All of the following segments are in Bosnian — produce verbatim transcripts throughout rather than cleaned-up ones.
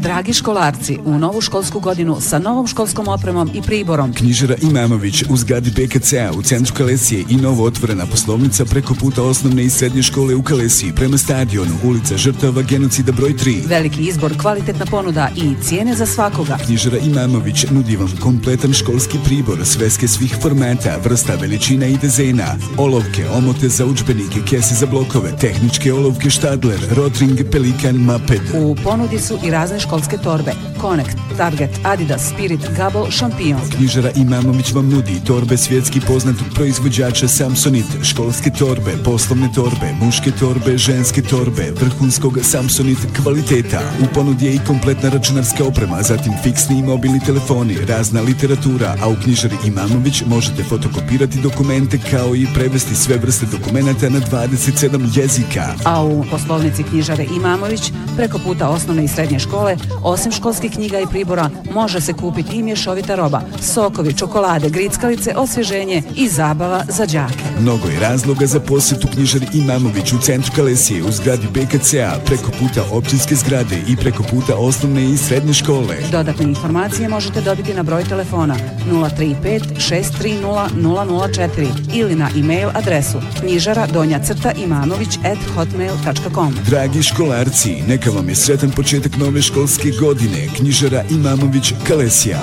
Dragi školarci, u novu školsku godinu sa novom školskom opremom i priborom. Knjižara Imamović u zgradi B K C-a u centru Kalesije i novo otvorena poslovnica preko puta osnovne i srednje škole u Kalesiji prema stadionu, ulica Žrtava genocida broj tri. Veliki izbor, kvalitetna ponuda i cijene za svakoga. Knjižara Imamović nudi vam kompletan školski pribor, sveske svih formata, vrsta, veličina i dizajna, olovke, omote za udžbenike, kese za blokove, tehničke olovke Štadler, Rotring, Pelikan, Maped. U ponudi su i razne školske torbe, Connect, Target, Adidas, Spirit, Gabo, Šampion. Knjižara Imamović vam nudi torbe svjetski poznatog proizvođača Samsonite, školske torbe, poslovne torbe, muške torbe, ženske torbe, vrhunskog Samsonite kvaliteta. U ponudi je i kompletna računarska oprema, zatim fiksni i mobilni telefoni, razna literatura, a u knjižari Imamović možete fotokopirati dokumente kao i prevesti sve vrste dokumenata na dvadeset sedam jezika. A u poslovnici knjižare Imamović preko puta osnovne i srednje škole, osim školskih knjiga i pribora, može se kupiti i mješovita roba, sokovi, čokolade, grickalice, osvježenje i zabava za đake. Mnogo je razloga za posjetu knjižari Imamović u centru Kalesije u zgradi B K C-a preko puta općinske zgrade i preko puta osnovne i srednje škole. Dodatne informacije možete dobiti na broj telefona nula tri pet šest tri nula nula nula četiri ili na e-mail adresu knjižara donja crta imamović at hotmail tačka com. Dragi školarci, neka vam je sretan početak nove školske godine. Knjižara Imamović, Kalesija.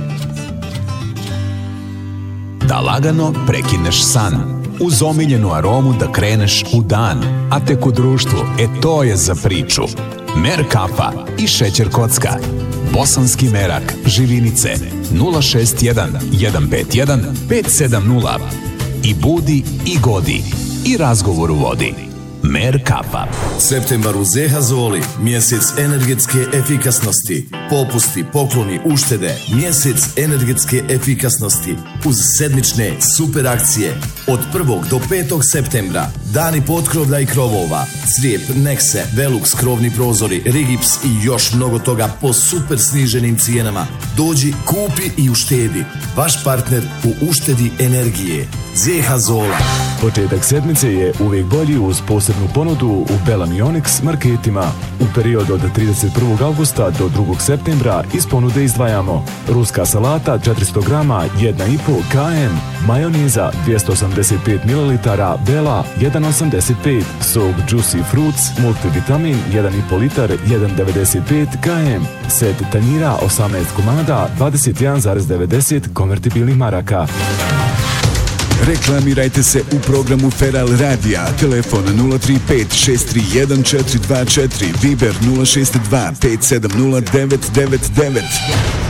Da lagano prekineš san, uz omiljenu aromu da kreneš u dan, a tek u društvu, e to je za priču. Mer kafa i šećer kocka. Bosanski merak, živinice, nula šest jedan jedan pet jedan pet sedam nula. I budi i godi, i razgovor u vodi. Mer kafa. Septembar u Zeha Zoli, mjesec energetske efikasnosti. Popusti, pokloni, uštede, mjesec energetske efikasnosti. Uz sedmične super akcije. Od prvog do petog septembra. Dani potkrovlja i krovova. Crijep, Nexe, Velux, krovni prozori, Rigips i još mnogo toga po super sniženim cijenama. Dođi, kupi i uštedi. Vaš partner u uštedi energije. Zeha Zola. Početak sedmice je uvijek bolji uz posebnu ponudu u Belam i Onyx marketima. U periodu od trideset prvog avgusta do drugog septembra iz ponude izdvajamo ruska salata četiristo grama jedan i pol kilogram, majoniza dvjesto osamdeset pet mililitara Bela jedan osamdeset pet, sok Juicy Fruits multivitamin jedan i pol litar jedan devedeset pet kilogram, set tanjira osamnaest komada dvadeset jedan zarez devedeset konvertibilnih maraka. Reklamirajte se u programu Feral Radija. Telefon nula tri pet šest tri jedan četiri dva četiri, Viber nula šest dva pet sedam nula devet devet devet.